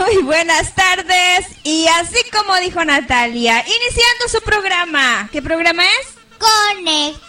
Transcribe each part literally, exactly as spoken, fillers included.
Muy buenas tardes. Y así como dijo Natalia, iniciando su programa. ¿Qué programa es? Conectados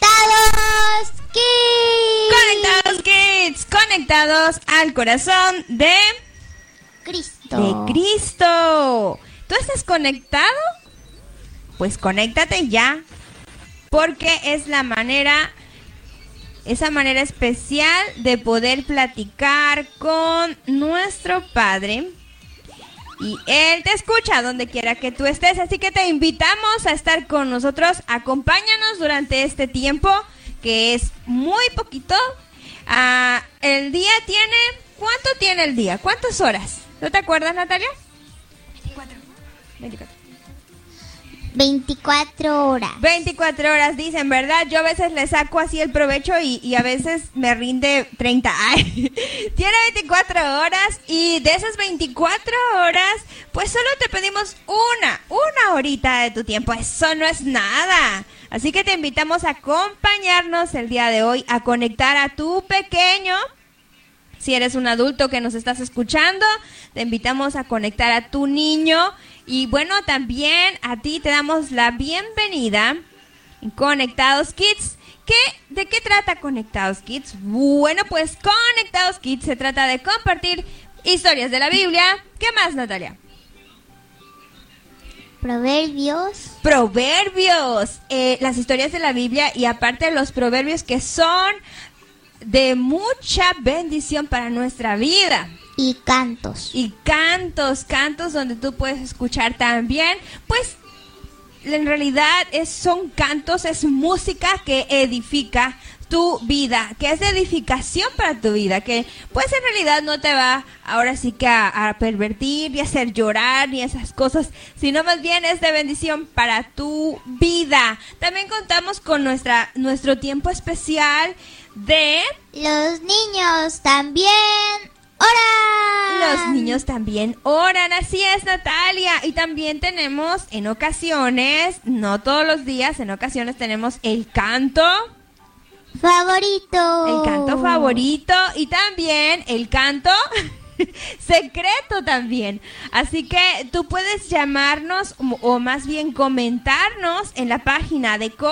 Kids. Conectados Kids. Conectados al corazón de Cristo. De Cristo. ¿Tú estás conectado? Pues conéctate ya. Porque es la manera... esa manera especial de poder platicar con nuestro Padre. Y Él te escucha donde quiera que tú estés. Así que te invitamos a estar con nosotros. Acompáñanos durante este tiempo, que es muy poquito. Uh, el día tiene... ¿Cuánto tiene el día? ¿Cuántas horas? ¿No te acuerdas, Natalia? veinticuatro. veinticuatro. veinticuatro horas. veinticuatro horas, dicen, ¿verdad? Yo a veces le saco así el provecho y, y a veces me rinde treinta. Ay, tiene veinticuatro horas y de esas veinticuatro horas, pues solo te pedimos una, una horita de tu tiempo. Eso no es nada. Así que te invitamos a acompañarnos el día de hoy, a conectar a tu pequeño. Si eres un adulto que nos estás escuchando, te invitamos a conectar a tu niño. Y bueno, también a ti te damos la bienvenida en Conectados Kids. ¿Qué, ¿De qué trata Conectados Kids? Bueno, pues Conectados Kids se trata de compartir historias de la Biblia. ¿Qué más, Natalia? Proverbios. Proverbios. Eh, las historias de la Biblia y aparte los proverbios que son de mucha bendición para nuestra vida. Y cantos. Y cantos, cantos donde tú puedes escuchar también, pues en realidad es, son cantos, es música que edifica tu vida, que es de edificación para tu vida, que pues en realidad no te va ahora sí que a, a pervertir, ni a hacer llorar, ni esas cosas, sino más bien es de bendición para tu vida. También contamos con nuestra nuestro tiempo especial de... Los niños también oran. Los niños también oran, así es, Natalia. Y también tenemos en ocasiones, no todos los días, en ocasiones tenemos el canto favorito. El canto favorito y también el canto secreto también. Así que tú puedes llamarnos o, o más bien comentarnos en la página de